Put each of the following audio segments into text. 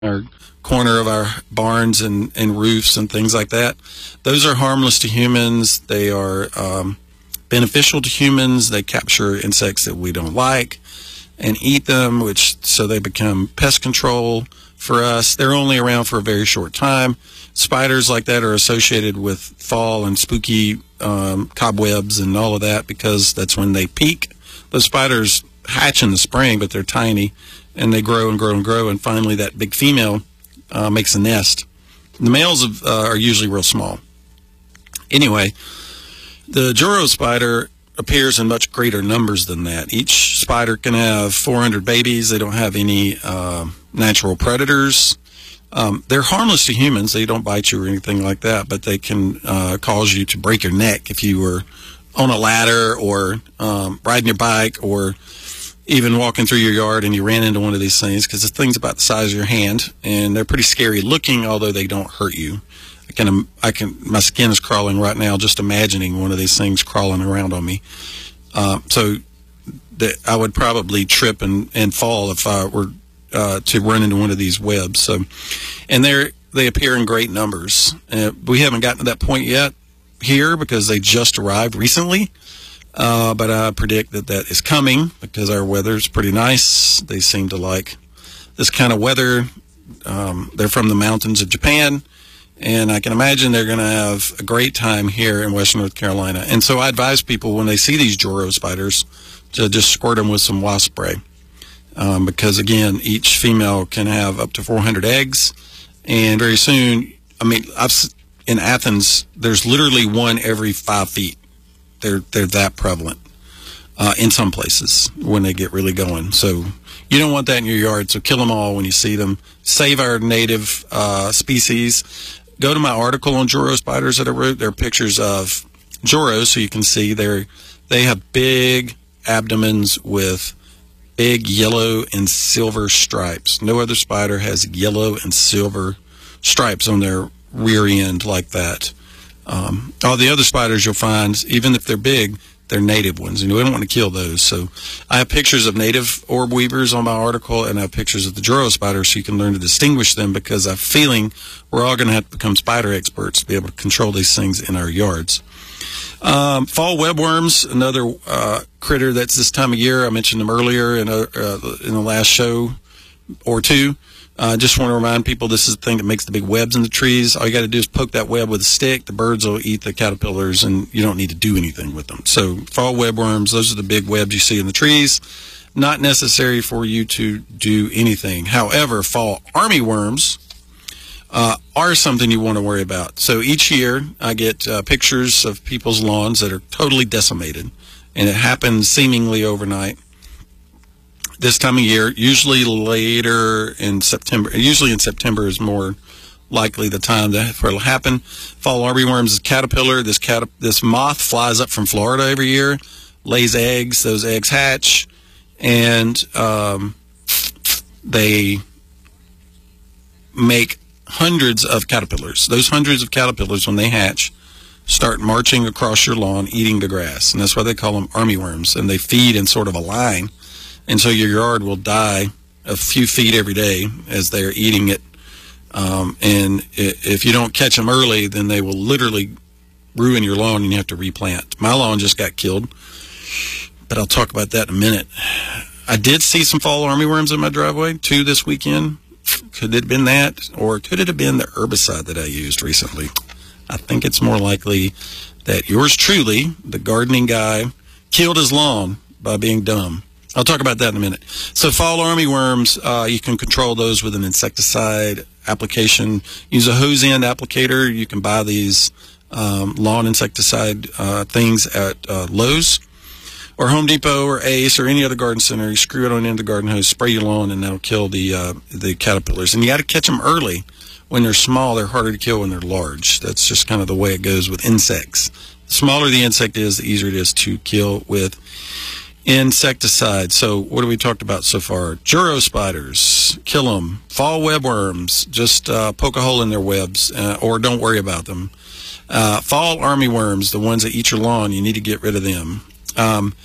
our corner of our barns and roofs and things like that. Those are harmless to humans. They are beneficial to humans. They capture insects that we don't like and eat them, so they become pest control for us. They're only around for a very short time. Spiders like that are associated with fall and spooky cobwebs and all of that because that's when they peak. Those spiders hatch in the spring, but they're tiny, and they grow and grow and grow, and finally that big female makes a nest. The males are usually real small. Anyway, the Juro spider appears in much greater numbers than that. Each spider can have 400 babies. They don't have any natural predators. They're harmless to humans. They don't bite you or anything like that, but they can cause you to break your neck if you were on a ladder or riding your bike or even walking through your yard and you ran into one of these things, because the thing's about the size of your hand, and they're pretty scary looking, although they don't hurt you. My skin is crawling right now just imagining one of these things crawling around on me. So I would probably trip and fall if I were to run into one of these webs. So, and they appear in great numbers. We haven't gotten to that point yet here because they just arrived recently. But I predict that is coming because our weather's pretty nice. They seem to like this kind of weather. They're from the mountains of Japan, and I can imagine they're going to have a great time here in Western North Carolina. And so I advise people when they see these Juro spiders to just squirt them with some wasp spray. Because, again, each female can have up to 400 eggs, and very soon, in Athens, there's literally one every 5 feet. They're that prevalent in some places when they get really going. So you don't want that in your yard, so kill them all when you see them. Save our native species. Go to my article on Juro spiders that I wrote. There are pictures of Juros, so you can see they have big abdomens with big yellow and silver stripes. No other spider has yellow and silver stripes on their rear end like that. All the other spiders you'll find, even if they're big, they're native ones, and we don't want to kill those. So I have pictures of native orb weavers on my article, and I have pictures of the Juro spiders so you can learn to distinguish them, because I'm feeling we're all going to have to become spider experts to be able to control these things in our yards. Fall webworms, another critter that's this time of year. I mentioned them earlier in the last show or two. Just want to remind people this is the thing that makes the big webs in the trees. All you got to do is poke that web with a stick. The birds will eat the caterpillars, and you don't need to do anything with them. So fall webworms, those are the big webs you see in the trees. Not necessary for you to do anything. However, fall armyworms are something you want to worry about. So each year I get pictures of people's lawns that are totally decimated, and it happens seemingly overnight. This time of year, usually later in September. Usually in September is more likely the time that it'll happen. Fall armyworms is caterpillar. This moth flies up from Florida every year, lays eggs. Those eggs hatch, and they make hundreds of caterpillars. Those hundreds of caterpillars, when they hatch, start marching across your lawn, eating the grass, and that's why they call them armyworms. And they feed in sort of a line. And so your yard will die a few feet every day as they're eating it. And if you don't catch them early, then they will literally ruin your lawn and you have to replant. My lawn just got killed, but I'll talk about that in a minute. I did see some fall armyworms in my driveway, 2 this weekend. Could it have been that, or could it have been the herbicide that I used recently? I think it's more likely that yours truly, the gardening guy, killed his lawn by being dumb. I'll talk about that in a minute. So fall armyworms, you can control those with an insecticide application. Use a hose end applicator. You can buy these lawn insecticide things at Lowe's or Home Depot or Ace or any other garden center. You screw it on into the garden hose, spray your lawn, and that'll kill the caterpillars. And you got to catch them early. When they're small, they're harder to kill when they're large. That's just kind of the way it goes with insects. The smaller the insect is, the easier it is to kill with insecticide. So what have we talked about so far? Juro spiders, kill them. Fall webworms, just poke a hole in their webs, or don't worry about them. Fall armyworms, the ones that eat your lawn, you need to get rid of them.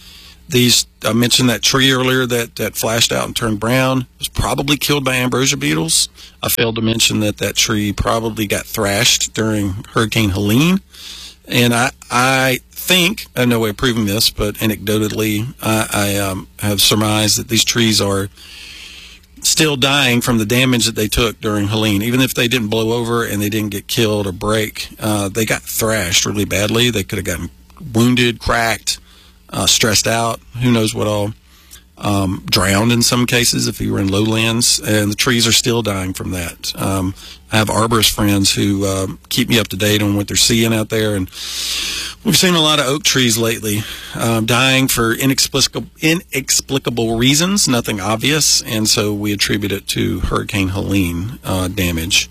I mentioned that tree earlier that flashed out and turned brown. It was probably killed by ambrosia beetles. I failed to mention that tree probably got thrashed during Hurricane Helene. And I think, I have no way of proving this, but anecdotally, I have surmised that these trees are still dying from the damage that they took during Helene. Even if they didn't blow over and they didn't get killed or break, they got thrashed really badly. They could have gotten wounded, cracked, stressed out, who knows what all, drowned in some cases if you were in lowlands, and the trees are still dying from that. I have arborist friends who keep me up to date on what they're seeing out there, and we've seen a lot of oak trees lately dying for inexplicable reasons, nothing obvious, and so we attribute it to Hurricane Helene damage.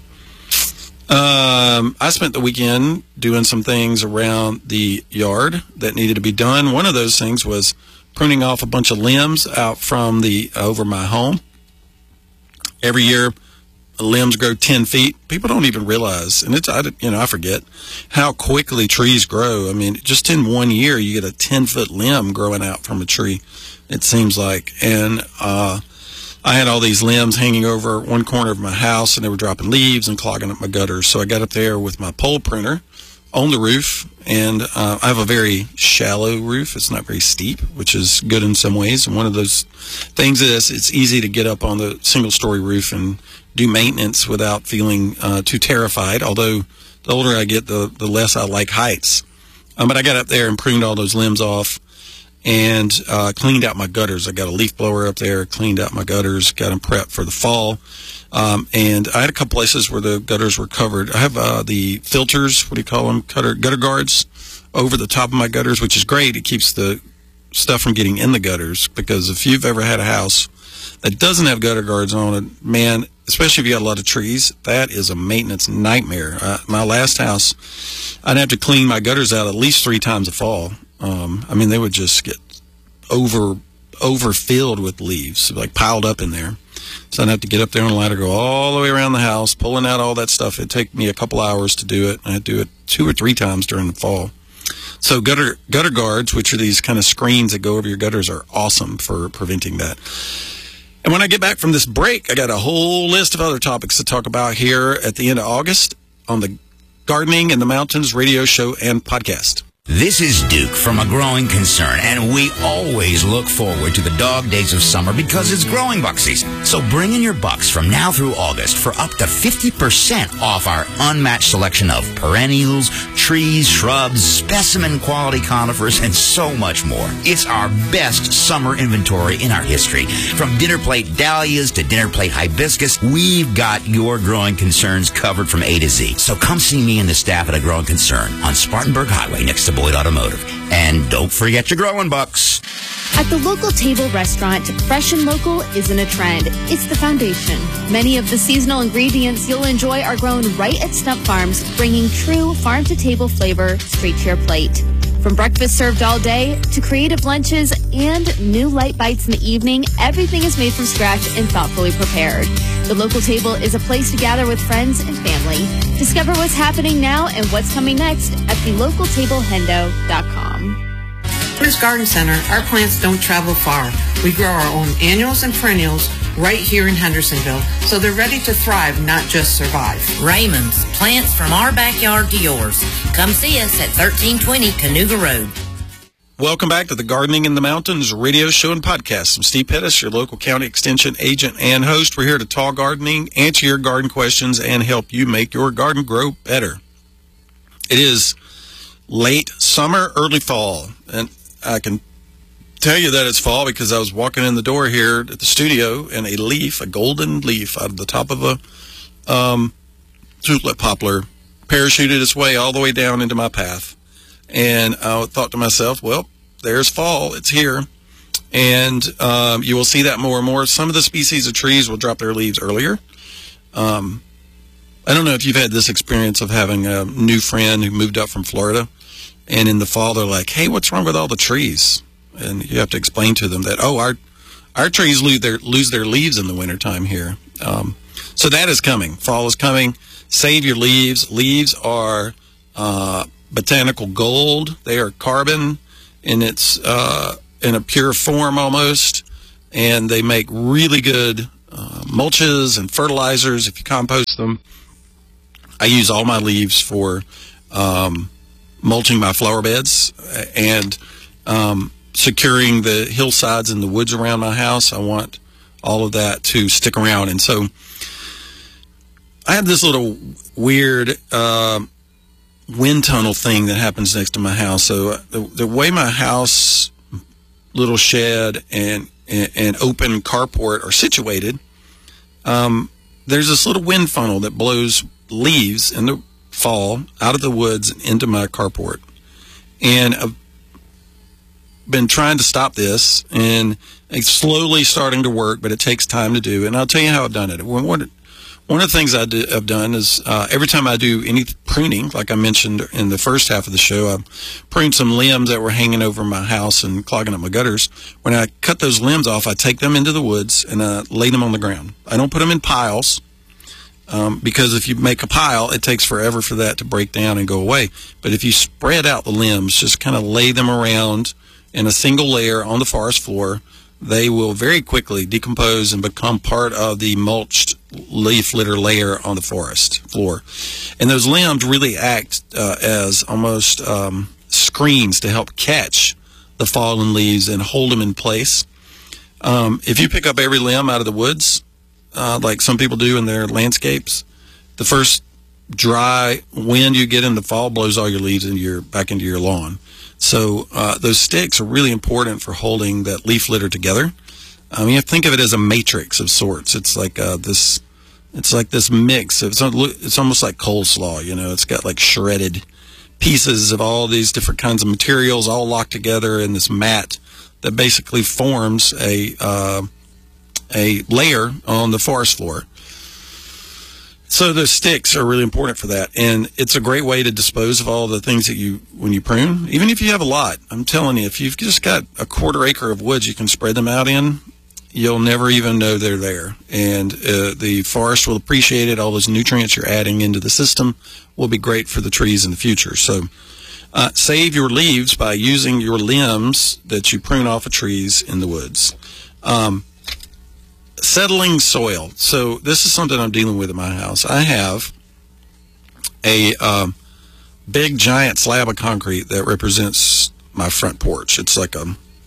I spent the weekend doing some things around the yard that needed to be done. One of those things was pruning off a bunch of limbs out from over my home. Every year, limbs grow 10 feet. People don't even realize, and I forget how quickly trees grow. I mean, just in 1 year, you get a 10-foot limb growing out from a tree, it seems like. And I had all these limbs hanging over one corner of my house, and they were dropping leaves and clogging up my gutters. So I got up there with my pole pruner on the roof, and I have a very shallow roof. It's not very steep, which is good in some ways. And one of those things is it's easy to get up on the single-story roof and do maintenance without feeling too terrified, although the older I get, the less I like heights. But I got up there and pruned all those limbs off and cleaned out my gutters. I got a leaf blower up there, cleaned out my gutters, got them prepped for the fall. And I had a couple places where the gutters were covered. I have the filters, what do you call them, gutter guards over the top of my gutters, which is great. It keeps the stuff from getting in the gutters, because if you've ever had a house that doesn't have gutter guards on it, man, especially if you got a lot of trees, that is a maintenance nightmare. My last house, I'd have to clean my gutters out at least 3 times a fall. I mean, they would just get overfilled with leaves, like piled up in there. So I'd have to get up there on a ladder, go all the way around the house, pulling out all that stuff. It'd take me a couple hours to do it. I'd do it 2 or 3 times during the fall. So gutter guards, which are these kind of screens that go over your gutters, are awesome for preventing that. And when I get back from this break, I got a whole list of other topics to talk about here at the end of August on the Gardening in the Mountains radio show and podcast. This is Duke from A Growing Concern, and we always look forward to the dog days of summer because it's growing buck season. So bring in your bucks from now through August for up to 50% off our unmatched selection of perennials, trees, shrubs, specimen quality conifers, and so much more. It's our best summer inventory in our history. From dinner plate dahlias to dinner plate hibiscus, we've got your growing concerns covered from A to Z. So come see me and the staff at A Growing Concern on Spartanburg Highway next to Boyd Automotive. And don't forget your growing bucks. At the local table restaurant, fresh and local isn't a trend. It's the foundation. Many of the seasonal ingredients you'll enjoy are grown right at Stump Farms, bringing true farm-to-table flavor straight to your plate. From breakfast served all day to creative lunches and new light bites in the evening, everything is made from scratch and thoughtfully prepared. The local table is a place to gather with friends and family. Discover what's happening now and what's coming next at thelocaltablehendo.com. Bruce Garden Center, our plants don't travel far. We grow our own annuals and perennials right here in Hendersonville, so they're ready to thrive, not just survive. Raymond's, plants from our backyard to yours. Come see us at 1320 Canoga Road. Welcome back to the Gardening in the Mountains radio show and podcast. I'm Steve Pettis, your local county extension agent and host. We're here to talk gardening, answer your garden questions, and help you make your garden grow better. It is late summer, early fall, and I can tell you that it's fall because I was walking in the door here at the studio and a golden leaf out of the top of a tulip poplar parachuted its way all the way down into my path. And I thought to myself, well, there's fall. It's here. And you will see that more and more. Some of the species of trees will drop their leaves earlier. I don't know if you've had this experience of having a new friend who moved up from Florida. And in the fall, they're like, hey, what's wrong with all the trees? And you have to explain to them that, oh, our trees lose their leaves in the wintertime here. So that is coming. Fall is coming. Save your leaves. Leaves are botanical gold. They are carbon in its in a pure form almost, and they make really good mulches and fertilizers if you compost them. I use all my leaves for mulching my flower beds and securing the hillsides and the woods around my house. I want all of that to stick around. And so I have this little weird wind tunnel thing that happens next to my house. So the way my house, little shed, and open carport are situated, there's this little wind funnel that blows leaves in the fall out of the woods and into my carport. And I've been trying to stop this, and it's slowly starting to work, but it takes time to do. And I'll tell you how I've done it. One of the things I've done is every time I do any pruning, like I mentioned in the first half of the show, I pruned some limbs that were hanging over my house and clogging up my gutters. When I cut those limbs off, I take them into the woods and I lay them on the ground. I don't put them in piles because if you make a pile, it takes forever for that to break down and go away. But if you spread out the limbs, just kind of lay them around in a single layer on the forest floor, they will very quickly decompose and become part of the mulched leaf litter layer on the forest floor. And those limbs really act as almost screens to help catch the fallen leaves and hold them in place. If you pick up every limb out of the woods, like some people do in their landscapes, the first dry wind you get in the fall blows all your leaves back into your lawn. So those sticks are really important for holding that leaf litter together. You have to think of it as a matrix of sorts. It's like this. It's like this mix. It's almost like coleslaw. You know, it's got like shredded pieces of all these different kinds of materials all locked together in this mat that basically forms a layer on the forest floor. So those sticks are really important for that, and it's a great way to dispose of all the things that when you prune, even if you have a lot. I'm telling you, if you've just got a quarter acre of woods you can spread them out in, you'll never even know they're there. And the forest will appreciate it. All those nutrients you're adding into the system will be great for the trees in the future. So save your leaves by using your limbs that you prune off of trees in the woods. Settling soil. So this is something I'm dealing with at my house. I have a big giant slab of concrete that represents my front porch. It's like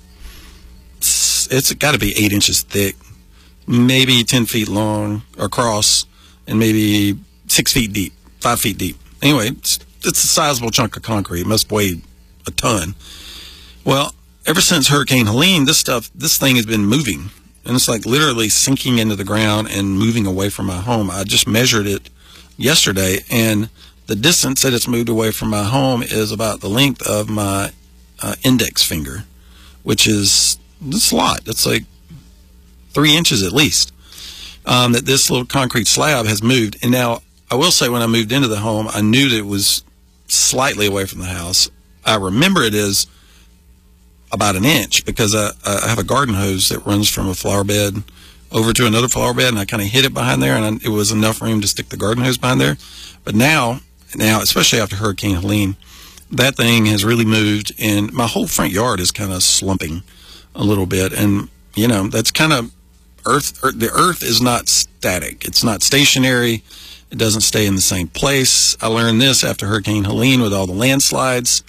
it's got to be 8 inches thick, maybe 10 feet long across, and maybe 6 feet deep, 5 feet deep. Anyway, it's a sizable chunk of concrete. It must weigh a ton. Well, ever since Hurricane Helene, this thing has been moving. And it's like literally sinking into the ground and moving away from my home. I just measured it yesterday, and the distance that it's moved away from my home is about the length of my index finger, which is a lot. It's like 3 inches at least, that this little concrete slab has moved. And now, I will say, when I moved into the home, I knew that it was slightly away from the house. I remember it is about an inch because I have a garden hose that runs from a flower bed over to another flower bed, and I kind of hid it behind there, and it was enough room to stick the garden hose behind there. But now, especially after Hurricane Helene, that thing has really moved, and my whole front yard is kind of slumping a little bit. And, you know, that's kind of earth. The earth is not static. It's not stationary. It doesn't stay in the same place. I learned this after Hurricane Helene with all the landslides.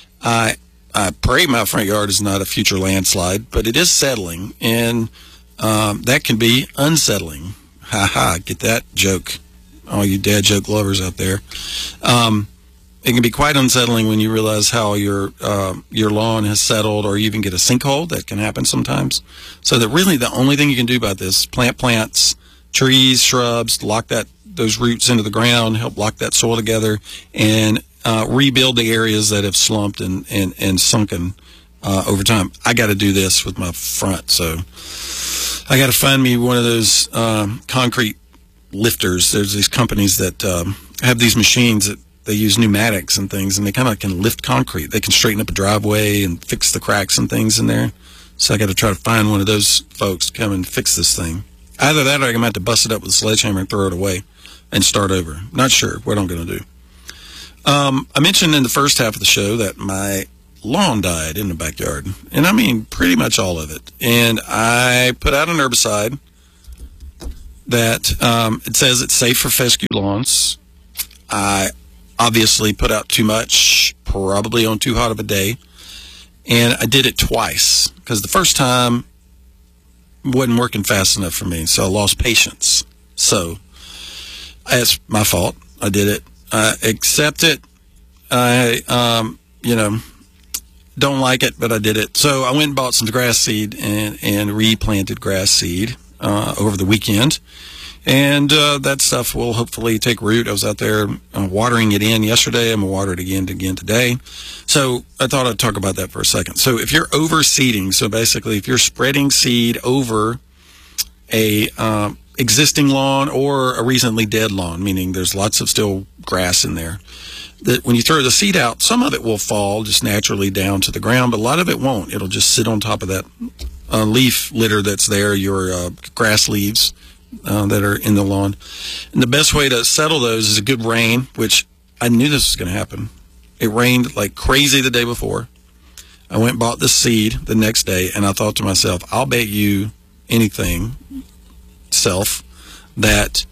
I pray my front yard is not a future landslide, but it is settling, and that can be unsettling. Ha ha, get that joke, all you dad joke lovers out there. It can be quite unsettling when you realize how your lawn has settled, or you even get a sinkhole. That can happen sometimes. So that really the only thing you can do about this is plant plants, trees, shrubs, lock those roots into the ground, help lock that soil together, and rebuild the areas that have slumped and sunken over time. I got to do this with my front, so I got to find me one of those concrete lifters. There's these companies that have these machines that they use pneumatics and things, and they kind of can lift concrete. They can straighten up a driveway and fix the cracks and things in there. So I got to try to find one of those folks to come and fix this thing. Either that, or I'm going to have to bust it up with a sledgehammer and throw it away and start over. Not sure what I'm going to do. I mentioned in the first half of the show that my lawn died in the backyard. And I mean, pretty much all of it. And I put out an herbicide that it says it's safe for fescue lawns. I obviously put out too much, probably on too hot of a day. And I did it twice because the first time wasn't working fast enough for me. So I lost patience. So that's my fault. I did it. I accept it. I, don't like it, but I did it. So I went and bought some grass seed and replanted grass seed over the weekend. And that stuff will hopefully take root. I was out there watering it in yesterday. I'm going to water it again today. So I thought I'd talk about that for a second. So if you're overseeding, so basically if you're spreading seed over a existing lawn or a recently dead lawn, meaning there's lots of still grass in there, that when you throw the seed out, some of it will fall just naturally down to the ground, but a lot of it won't. It'll just sit on top of that leaf litter that's there, your grass leaves that are in the lawn. And the best way to settle those is a good rain, which I knew this was going to happen. It rained like crazy the day before. I went and bought the seed the next day, and I thought to myself, I'll bet you anything, self, that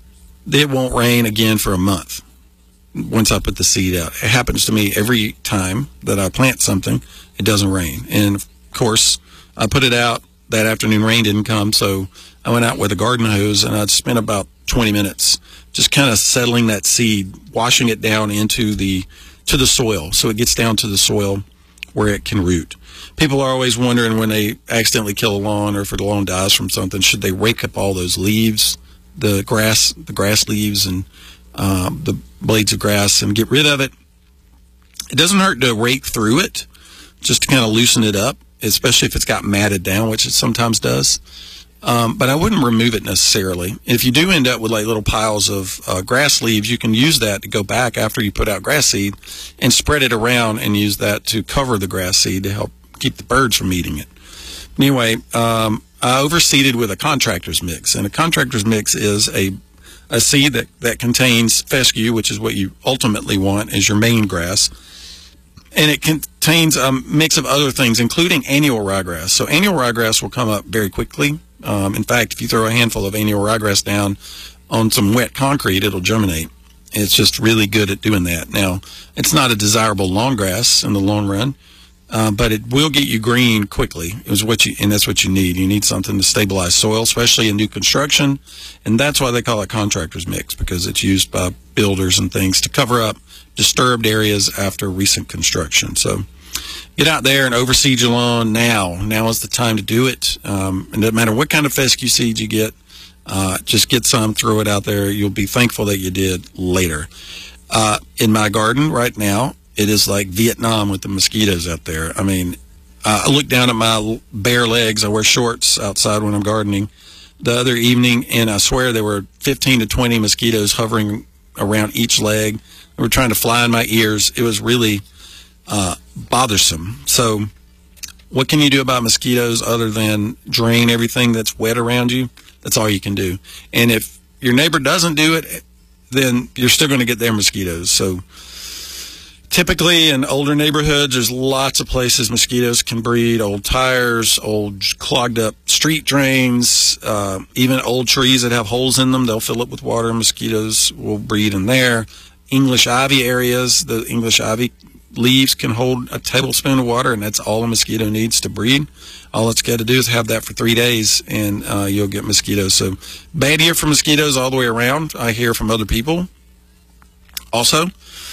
it won't rain again for a month once I put the seed out. It happens to me every time that I plant something, it doesn't rain. And of course, I put it out that afternoon, rain didn't come, so I went out with a garden hose and I'd spent about 20 minutes just kind of settling that seed, washing it down into the soil so it gets down to the soil where it can root. People are always wondering when they accidentally kill a lawn or if the lawn dies from something, should they rake up all those leaves, the grass leaves and the blades of grass and get rid of it? It doesn't hurt to rake through it just to kind of loosen it up, especially if it's got matted down, which it sometimes does. But I wouldn't remove it necessarily. If you do end up with like little piles of grass leaves, you can use that to go back after you put out grass seed and spread it around and use that to cover the grass seed to help keep the birds from eating it. Anyway, I overseeded with a contractor's mix, and a contractor's mix is a seed that contains fescue, which is what you ultimately want as your main grass. And it contains a mix of other things, including annual ryegrass. So annual ryegrass will come up very quickly. In fact, if you throw a handful of annual ryegrass down on some wet concrete, it'll germinate. It's just really good at doing that. Now, it's not a desirable lawn grass in the long run, but it will get you green quickly. And that's what you need. You need something to stabilize soil, especially in new construction. And that's why they call it contractor's mix, because it's used by builders and things to cover up disturbed areas after recent construction. So get out there and overseed your lawn now. Now is the time to do it. And it doesn't matter what kind of fescue seed you get. Just get some, throw it out there. You'll be thankful that you did later. In my garden right now, it is like Vietnam with the mosquitoes out there. I mean, I look down at my bare legs. I wear shorts outside when I'm gardening the other evening, and I swear there were 15 to 20 mosquitoes hovering around each leg. They were trying to fly in my ears. It was really bothersome. So what can you do about mosquitoes other than drain everything that's wet around you? That's all you can do. And if your neighbor doesn't do it, then you're still going to get their mosquitoes. So typically in older neighborhoods, there's lots of places mosquitoes can breed. Old tires, old clogged up street drains, even old trees that have holes in them, they'll fill up with water and mosquitoes will breed in there. English ivy areas, the English ivy leaves can hold a tablespoon of water, and that's all a mosquito needs to breed. All it's got to do is have that for 3 days, and you'll get mosquitoes. So bad year for mosquitoes all the way around. I hear from other people. Also,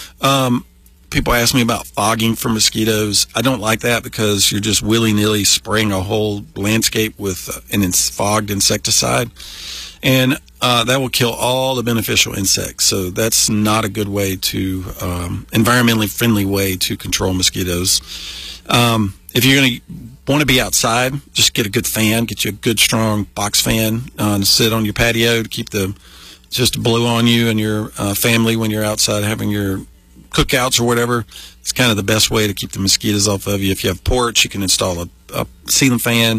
people ask me about fogging for mosquitoes. I don't like that because you're just willy-nilly spraying a whole landscape with an fogged insecticide. And that will kill all the beneficial insects. So that's not a good way to, environmentally friendly way to control mosquitoes. If you're going to want to be outside, just get a good fan, get you a good strong box fan to sit on your patio to keep just to blow on you and your family when you're outside having your cookouts or whatever. It's kind of the best way to keep the mosquitoes off of you. If you have a porch, you can install a ceiling fan.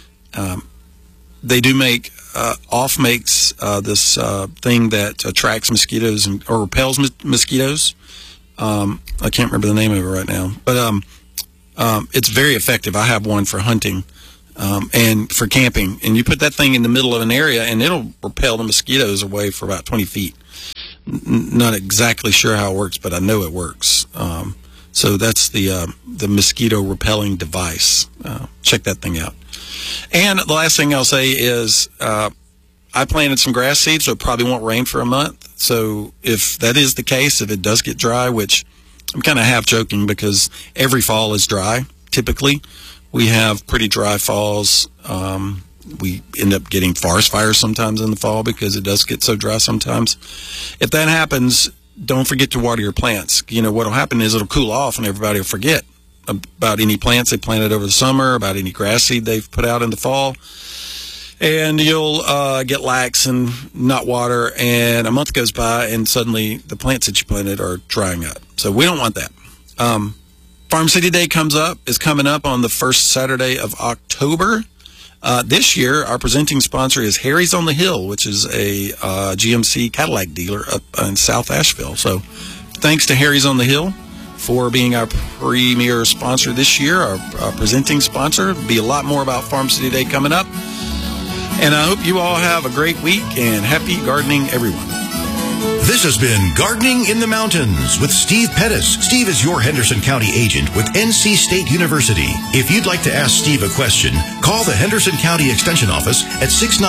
They do make, Off makes this thing that attracts mosquitoes or repels mosquitoes. I can't remember the name of it right now. But It's very effective. I have one for hunting and for camping. And you put that thing in the middle of an area, and it'll repel the mosquitoes away for about 20 feet. Not exactly sure how it works, but I know it works. So that's the mosquito repelling device. Check that thing out. And the last thing I'll say is I planted some grass seeds, so it probably won't rain for a month. So if that is the case, if it does get dry, which I'm kind of half joking because every fall is dry, typically. We have pretty dry falls. We end up getting forest fires sometimes in the fall because it does get so dry sometimes. If that happens, don't forget to water your plants. You know, what will happen is it'll cool off and everybody will forget about any plants they planted over the summer, about any grass seed they've put out in the fall. And you'll get lax and not water, and a month goes by, and suddenly the plants that you planted are drying up. So we don't want that. Farm City Day is coming up on the first Saturday of October. This year, our presenting sponsor is Harry's on the Hill, which is a GMC Cadillac dealer up in South Asheville. So thanks to Harry's on the Hill for being our premier sponsor this year, our presenting sponsor. There'll be a lot more about Farm City Day coming up. And I hope you all have a great week and happy gardening, everyone. This has been Gardening in the Mountains with Steve Pettis. Steve is your Henderson County agent with NC State University. If you'd like to ask Steve a question, call the Henderson County Extension Office at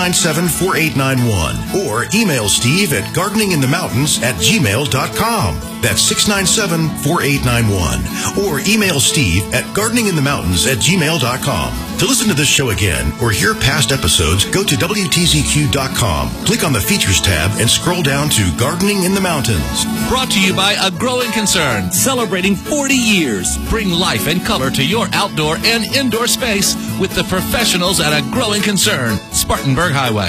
697-4891 or email Steve at gardeninginthemountains@gmail.com. That's 697-4891 or email Steve at gardeninginthemountains@gmail.com. To listen to this show again or hear past episodes, go to WTZQ.com. Click on the Features tab and scroll down to Gardening in the Mountains. Brought to you by A Growing Concern, celebrating 40 years. Bring life and color to your outdoor and indoor space with the professionals at A Growing Concern, Spartanburg Highway.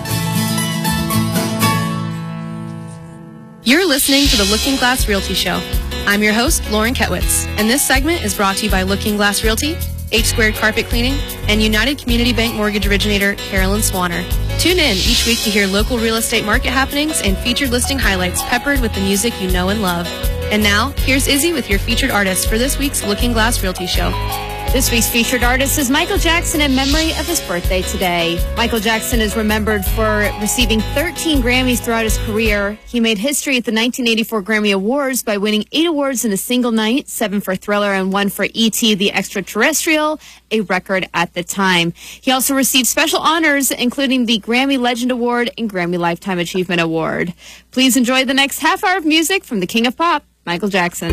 You're listening to the Looking Glass Realty Show. I'm your host, Lauren Ketwitz, and this segment is brought to you by Looking Glass Realty, H Squared Carpet Cleaning, and United Community Bank Mortgage Originator Carolyn Swanner. Tune in each week to hear local real estate market happenings and featured listing highlights peppered with the music you know and love. And now, here's Izzy with your featured artist for this week's Looking Glass Realty Show. This week's featured artist is Michael Jackson in memory of his birthday today. Michael Jackson is remembered for receiving 13 Grammys throughout his career. He made history at the 1984 Grammy Awards by winning 8 awards in a single night, 7 for Thriller and 1 for E.T. the Extraterrestrial, a record at the time. He also received special honors, including the Grammy Legend Award and Grammy Lifetime Achievement Award. Please enjoy the next half hour of music from the King of Pop, Michael Jackson.